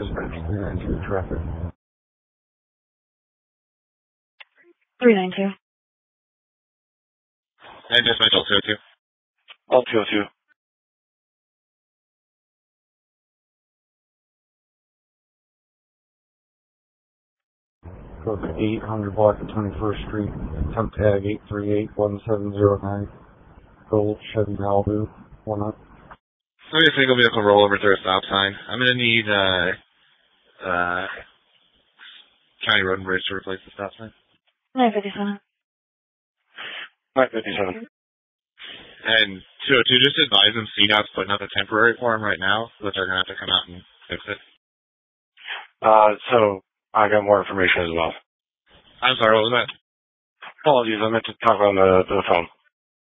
Dispatch, traffic. 392. And dispatch all 202. All 202. Code 800 block of 21st Street, temp tag 8381709, gold Chevy Malibu, 1 up. So a single vehicle rollover through a stop sign. I'm going to need County Road and Bridge to replace the stop sign. 957. 957. And 202, just advise them CDOT's putting up a temporary form right now, so that they're going to have to come out and fix it. So I got more information as well. I'm sorry, what was that? Apologies, I meant to talk on the phone.